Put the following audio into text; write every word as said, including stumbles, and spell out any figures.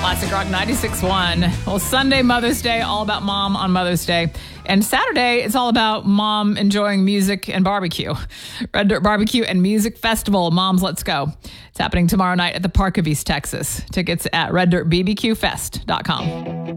Classic Rock ninety-six point one. Well, Sunday, Mother's Day, all about mom on Mother's Day. And Saturday, it's all about mom enjoying music and barbecue. Red Dirt Barbecue and Music Festival, Moms Let's Go. It's happening tomorrow night at the Park of East Texas. Tickets at red dirt b b q fest dot com.